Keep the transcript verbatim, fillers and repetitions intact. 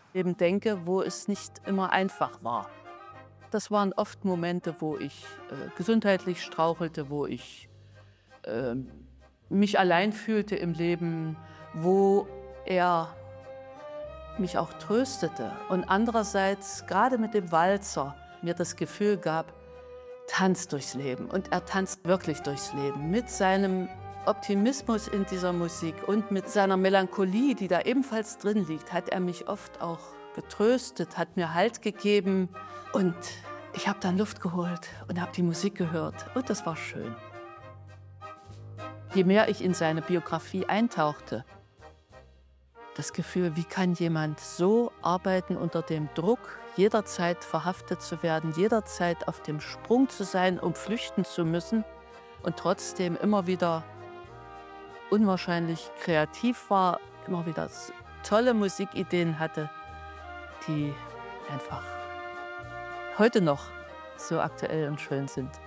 Leben denke, wo es nicht immer einfach war. Das waren oft Momente, wo ich äh, gesundheitlich strauchelte, wo ich ähm, mich allein fühlte im Leben, wo er mich auch tröstete und andererseits gerade mit dem Walzer mir das Gefühl gab, tanzt durchs Leben. Und er tanzt wirklich durchs Leben mit seinem Optimismus in dieser Musik und mit seiner Melancholie, die da ebenfalls drin liegt, hat er mich oft auch getröstet, hat mir Halt gegeben und ich habe dann Luft geholt und habe die Musik gehört und das war schön. Je mehr ich in seine Biografie eintauchte, das Gefühl, wie kann jemand so arbeiten unter dem Druck, jederzeit verhaftet zu werden, jederzeit auf dem Sprung zu sein, um flüchten zu müssen und trotzdem immer wieder unwahrscheinlich kreativ war, immer wieder tolle Musikideen hatte, die einfach heute noch so aktuell und schön sind.